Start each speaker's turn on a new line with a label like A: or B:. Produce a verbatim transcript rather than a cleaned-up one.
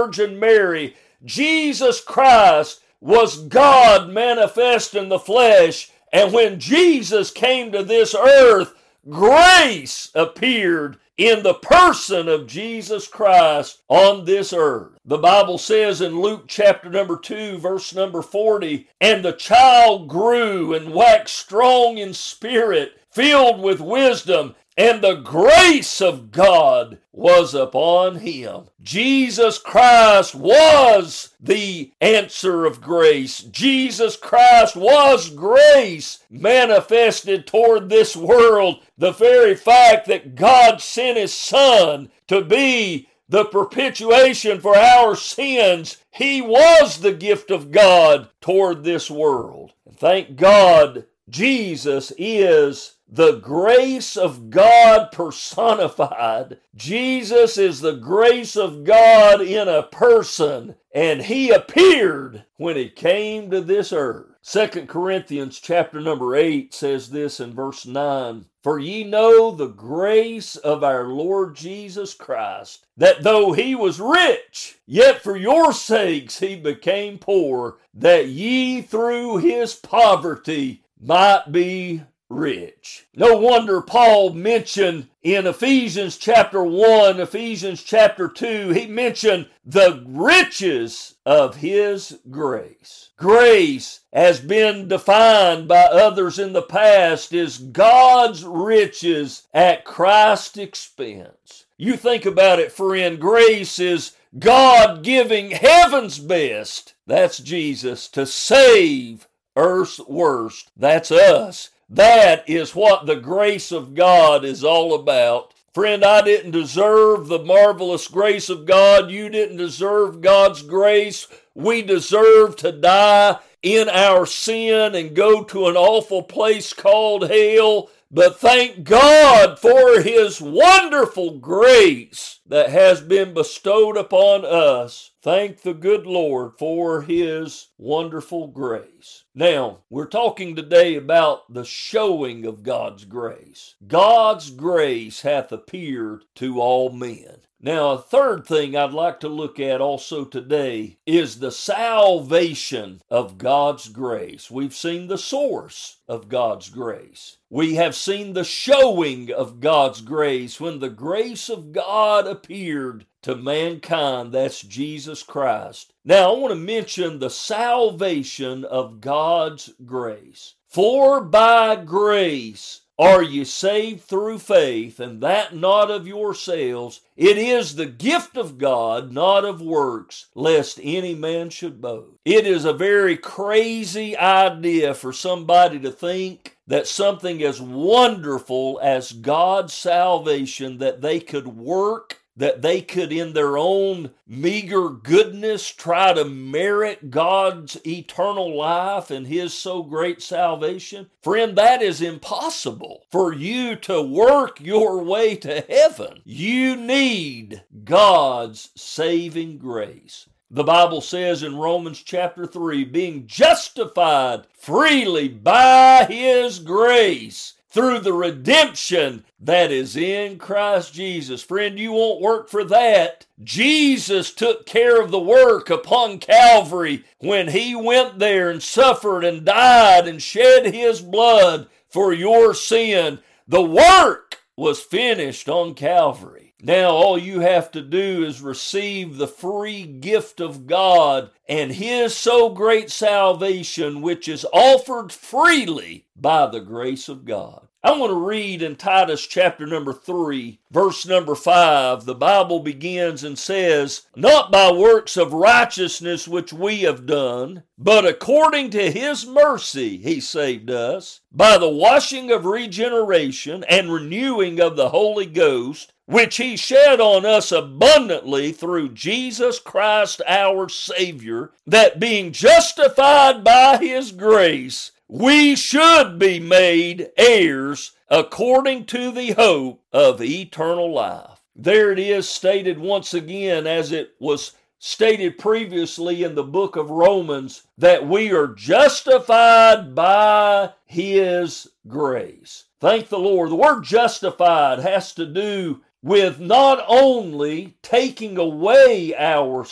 A: Virgin Mary. Jesus Christ was God manifest in the flesh, and when Jesus came to this earth, grace appeared in the person of Jesus Christ on this earth. The Bible says in Luke chapter number two, verse number forty, and the child grew and waxed strong in spirit, filled with wisdom, and the grace of God was upon him. Jesus Christ was the answer of grace. Jesus Christ was grace manifested toward this world. The very fact that God sent his Son to be the perpetuation for our sins, he was the gift of God toward this world. And thank God, Jesus is the grace of God personified. Jesus is the grace of God in a person, and he appeared when he came to this earth. Second Corinthians chapter number eight says this in verse nine, for ye know the grace of our Lord Jesus Christ, that though he was rich, yet for your sakes he became poor, that ye through his poverty might be rich. No wonder Paul mentioned in Ephesians chapter one, Ephesians chapter two, he mentioned the riches of his grace. Grace has been defined by others in the past as God's riches at Christ's expense. You think about it, friend. Grace is God giving heaven's best, that's Jesus, to save earth's worst, that's us. That is what the grace of God is all about. Friend, I didn't deserve the marvelous grace of God. You didn't deserve God's grace. We deserve to die in our sin and go to an awful place called hell. But thank God for his wonderful grace that has been bestowed upon us. Thank the good Lord for his wonderful grace. Now, we're talking today about the showing of God's grace. God's grace hath appeared to all men. Now, a third thing I'd like to look at also today is the salvation of God's grace. We've seen the source of God's grace. We have seen the showing of God's grace when the grace of God appeared to mankind. That's Jesus Christ. Now, I want to mention the salvation of God's grace. For by grace are ye saved through faith, and that not of yourselves. It is the gift of God, not of works, lest any man should boast. It is a very crazy idea for somebody to think that something as wonderful as God's salvation, that they could work, that they could in their own meager goodness try to merit God's eternal life and his so great salvation. Friend, that is impossible for you to work your way to heaven. You need God's saving grace. The Bible says in Romans chapter three, being justified freely by his grace through the redemption that is in Christ Jesus. Friend, you won't work for that. Jesus took care of the work upon Calvary when he went there and suffered and died and shed his blood for your sin. The work was finished on Calvary. Now all you have to do is receive the free gift of God and his so great salvation, which is offered freely by the grace of God. I want to read in Titus chapter number three, verse number five. The Bible begins and says, not by works of righteousness which we have done, but according to his mercy he saved us, by the washing of regeneration and renewing of the Holy Ghost, which he shed on us abundantly through Jesus Christ our Savior, that being justified by his grace, we should be made heirs according to the hope of eternal life. There it is stated once again, as it was stated previously in the book of Romans, that we are justified by his grace. Thank the Lord. The word justified has to do with not only taking away our